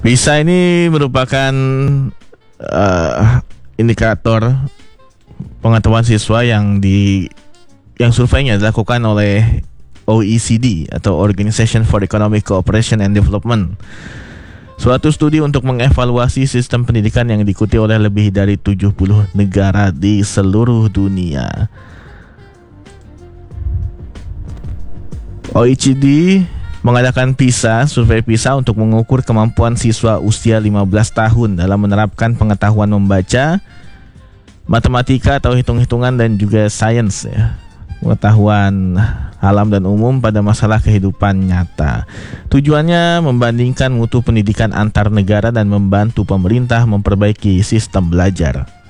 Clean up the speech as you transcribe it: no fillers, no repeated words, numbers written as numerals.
PISA ini merupakan indikator pengetahuan siswa yang surveinya dilakukan oleh OECD atau Organization for Economic Cooperation and Development. Suatu studi untuk mengevaluasi sistem pendidikan yang diikuti oleh lebih dari 70 negara di seluruh dunia. OECD mengadakan survei PISA untuk mengukur kemampuan siswa usia 15 tahun dalam menerapkan pengetahuan membaca, matematika atau hitung-hitungan dan juga sains ya. Pengetahuan alam dan umum pada masalah kehidupan nyata. Tujuannya membandingkan mutu pendidikan antar negara dan membantu pemerintah memperbaiki sistem belajar.